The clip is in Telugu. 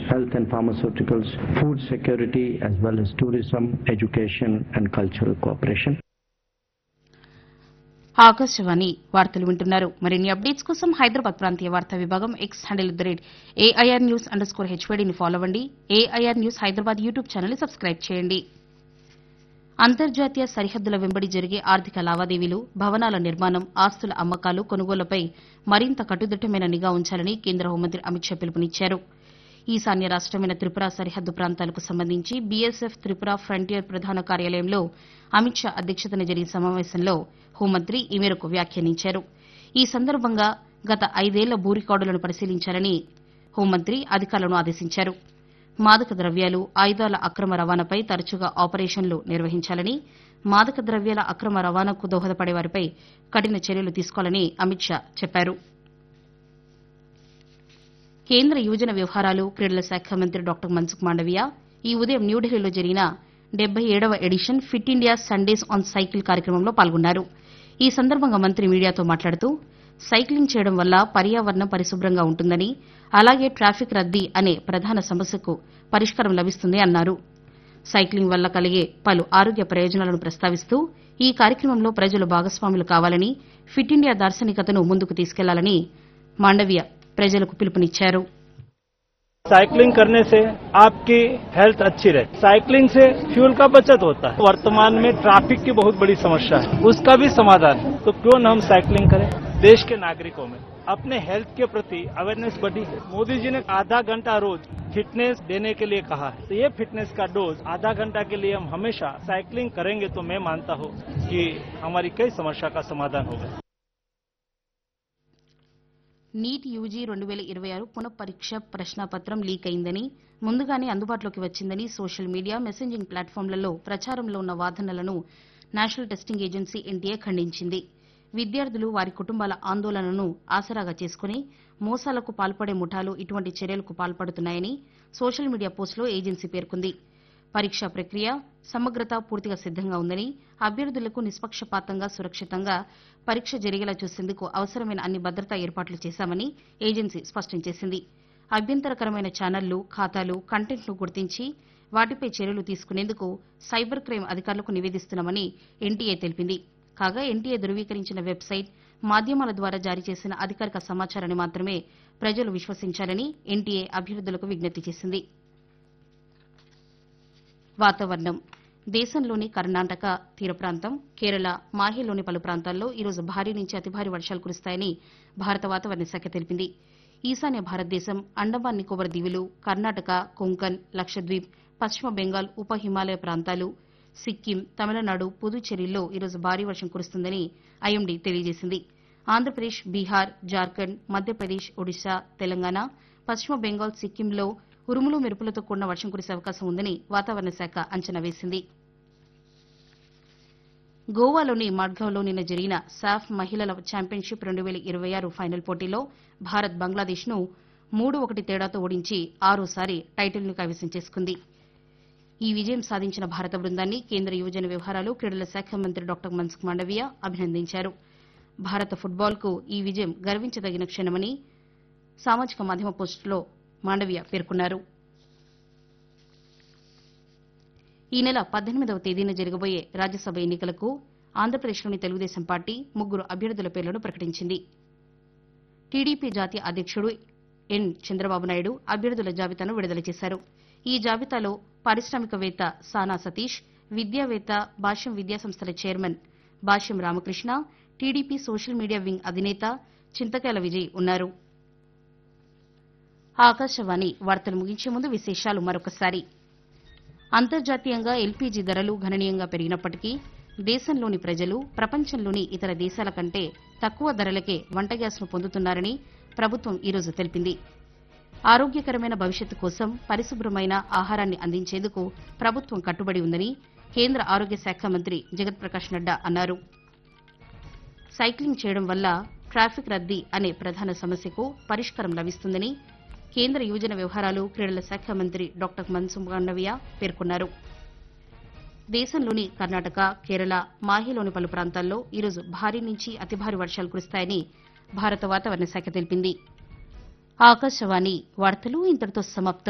health and pharmaceuticals, food security, as well as tourism, education, and cultural cooperation. Akashvani వార్తలు వింటున్నారు. మరిన్ని అప్డేట్స్ కోసం హైదరాబాద్ ప్రాంతీయ వార్తా విభాగం ఎక్స్ హ్యాండిల్ @AIRnews_HYD ని ఫాలో అవ్వండి. AIR news Hyderabad YouTube channel ని సబ్స్క్రైబ్ చేయండి. అంతర్జాతీయ సరిహద్దుల వెంబడి జరిగే ఆర్థిక లావాదేవీలు, భవనాల నిర్మాణం, ఆస్తుల అమ్మకాలు, కొనుగోళ్లపై మరింత కట్టుదిట్టమైన నిఘా ఉంచాలని కేంద్ర హోంమంత్రి అమిత్ షా పిలుపునిచ్చారు. ఈశాన్య రాష్టమైన త్రిపుర సరిహద్దు ప్రాంతాలకు సంబంధించి బీఎస్ఎఫ్ త్రిపుర ఫ్రంటియర్ ప్రధాన కార్యాలయంలో అమిత్ షా అధ్యక్షతన జరిగిన సమావేశంలో హోంమంత్రి ఈ మేరకు వ్యాఖ్యానించారు. ఈ సందర్భంగా గత 5 ఏళ్ల భూ రికార్డులను పరిశీలించాలని హోంమంత్రి అధికారులను ఆదేశించారు. మాదక ద్రవ్యాలు, ఆయుధాల అక్రమ రవాణాపై తరచుగా ఆపరేషన్లు నిర్వహించాలని, మాదక ద్రవ్యాల అక్రమ రవాణాకు దోహదపడే వారిపై కఠిన చర్యలు తీసుకోవాలని అమిత్ షా చెప్పారు. కేంద్ర యువజన వ్యవహారాలు, క్రీడల శాఖ మంత్రి డాక్టర్ మన్సుఖ్ మాండవీయ ఈ ఉదయం న్యూఢిల్లీలో జరిగిన 77వ edition fit India Sundays on cycle కార్యక్రమంలో పాల్గొన్నారు. ఈ సందర్భంగా మంత్రి మీడియాతో మాట్లాడుతూ సైక్లింగ్ చేయడం వల్ల పర్యావరణం పరిశుభ్రంగా ఉంటుందని, అలాగే ట్రాఫిక్ రద్దీ అనే ప్రధాన సమస్యకు పరిష్కారం లభిస్తుంది అన్నారు. సైక్లింగ్ వల్ల కలిగే పలు ఆరోగ్య ప్రయోజనాలను ప్రస్తావిస్తూ ఈ కార్యక్రమంలో ప్రజలు భాగస్వాములు కావాలని, ఫిట్ ఇండియా దార్శనికతను ముందుకు తీసుకెళ్లాలని మాండవీయ ప్రజలకు పిలుపునిచ్చారు. साइकिलिंग करने से आपकी हेल्थ अच्छी रहती है. साइकिलिंग से फ्यूल का बचत होता है. वर्तमान में ट्रैफिक की बहुत बड़ी समस्या है, उसका भी समाधान है. तो क्यों न हम साइकिलिंग करें. देश के नागरिकों में अपने हेल्थ के प्रति अवेयरनेस बढ़ी है. मोदी जी ने आधा घंटा रोज फिटनेस देने के लिए कहा है. तो ये फिटनेस का डोज आधा घंटा के लिए हम हमेशा साइकिलिंग करेंगे तो मैं मानता हूँ कि हमारी कई समस्या का समाधान होगा. నీట్ యూజీ 2026 పునఃపరీక్ష ప్రశ్నాపత్రం లీక్ అయిందని, ముందుగానే అందుబాటులోకి వచ్చిందని సోషల్ మీడియా, మెసెంజింగ్ ప్లాట్ఫామ్లలో ప్రచారంలో ఉన్న వాదనలను నేషనల్ టెస్టింగ్ ఏజెన్సీ ఎన్టీఏ ఖండించింది. విద్యార్థులు, వారి కుటుంబాల ఆందోళనను ఆసరాగా చేసుకుని మోసాలకు పాల్పడే ముఠాలు ఇటువంటి చర్యలకు పాల్పడుతున్నాయని సోషల్ మీడియా పోస్టులో ఏజెన్సీ పేర్కొంది. పరీక్షా ప్రక్రియ, సమగ్రత పూర్తిగా సిద్దంగా ఉందని, అభ్యర్థులకు నిష్పక్షపాతంగా, సురక్షితంగా పరీక్ష జరిగేలా చూసేందుకు అవసరమైన అన్ని భద్రతా ఏర్పాట్లు చేశామని ఏజెన్సీ స్పష్టం చేసింది. అభ్యంతరకరమైన ఛానళ్లు, ఖాతాలు, కంటెంట్ను గుర్తించి వాటిపై చర్యలు తీసుకునేందుకు సైబర్ క్రైమ్ అధికారులకు నివేదిస్తున్నామని ఎన్టీఏ తెలిపింది. కాగా ఎన్టీఏ ధృవీకరించిన వెబ్సైట్, మాధ్యమాల ద్వారా జారీ చేసిన అధికారిక సమాచారాన్ని మాత్రమే ప్రజలు విశ్వసించాలని ఎన్టీఏ అభ్యర్థులకు విజ్ఞప్తి చేసింది. వాతావరణం. దేశంలోని కర్ణాటక తీర ప్రాంతం, కేరళ, మాహేలోని పలు ప్రాంతాల్లో ఈరోజు భారీ నుంచి అతి భారీ వర్షాలు కురుస్తాయని భారత వాతావరణ శాఖ తెలిపింది. ఈశాన్య భారతదేశం, అండమాన్ నికోబార్ దీవులు, కర్ణాటక, కొంకన్, లక్షద్వీప్, పశ్చిమ బెంగాల్, ఉప హిమాలయ ప్రాంతాలు, సిక్కిం, తమిళనాడు, పుదుచ్చేరిల్లో ఈరోజు భారీ వర్షం కురుస్తుందని ఐఎండీ తెలియజేసింది. ఆంధ్రప్రదేశ్, బీహార్, జార్ఖండ్, మధ్యప్రదేశ్, ఒడిశా, తెలంగాణ, పశ్చిమ బెంగాల్, సిక్కింలో ఉరుములు మెరుపులతో కూడిన వర్షం కురిసే అవకాశం ఉందని వాతావరణ శాఖ అంచనా వేసింది. గోవాలోని మడ్గావ్లో నిన్న జరిగిన సాఫ్ మహిళల ఛాంపియన్షిప్ 2026 ఫైనల్ పోటీలో భారత్ బంగ్లాదేశ్ను 3-1 తేడాతో ఓడించి ఆరోసారి టైటిల్ను కైవసం చేసుకుంది. ఈ విజయం సాధించిన భారత బృందాన్ని కేంద్ర యువజన వ్యవహారాలు, క్రీడల శాఖ మంత్రి డాక్టర్ మన్సుఖ్ మాండవీయ అభినందించారు. భారత ఫుట్బాల్కు ఈ విజయం గర్వించదగిన క్షణమని సామాజిక మాధ్యమ పోస్టులో మాండవీయ పేర్కొన్నారు. ఈ నెల 18వ తేదీన జరగబోయే రాజ్యసభ ఎన్నికలకు ఆంధ్రప్రదేశ్లోని తెలుగుదేశం పార్టీ 3 అభ్యర్థుల పేర్లను ప్రకటించింది. టీడీపీ జాతీయ అధ్యక్షుడు ఎన్ చంద్రబాబు నాయుడు అభ్యర్థుల జాబితాను విడుదల చేశారు. ఈ జాబితాలో పారిశ్రామికవేత్త సానా సతీష్, విద్యావేత్త, భాష్యం విద్యాసంస్థల చైర్మన్ భాష్యం Ramakrishna, TDP social media wing అధినేత చింతకాయల విజయ్ ఉన్నారు. ఆకాశవాణి వార్తలు ముగించే ముందు విశేషాలు మరొకసారి. అంతర్జాతీయంగా ఎల్పీజీ ధరలు గణనీయంగా పెరిగినప్పటికీ దేశంలోని ప్రజలు ప్రపంచంలోని ఇతర దేశాల కంటే తక్కువ ధరలకే వంట గ్యాస్ను పొందుతున్నారని ప్రభుత్వం ఈరోజు తెలిపింది. ఆరోగ్యకరమైన భవిష్యత్తు కోసం పరిశుభ్రమైన ఆహారాన్ని అందించేందుకు ప్రభుత్వం కట్టుబడి ఉందని కేంద్ర ఆరోగ్య శాఖ మంత్రి జగత్ ప్రకాష్ నడ్డా అన్నారు. సైక్లింగ్ చేయడం వల్ల ట్రాఫిక్ రద్దీ అనే ప్రధాన సమస్యకు పరిష్కారం లభిస్తుందని కేంద్ర యువజన వ్యవహారాలు, క్రీడల శాఖ మంత్రి డాక్టర్ మన్సుఖ్ మాండవీయ పేర్కొన్నారు. దేశంలోని కర్ణాటక, కేరళ, మాహేలోని పలు ప్రాంతాల్లో ఈరోజు భారీ నుంచి అతి భారీ వర్షాలు కురుస్తాయని భారత వాతావరణ శాఖ తెలిపింది. ఆకాశవాణి వార్తలు ఇంతటితో సమాప్తం.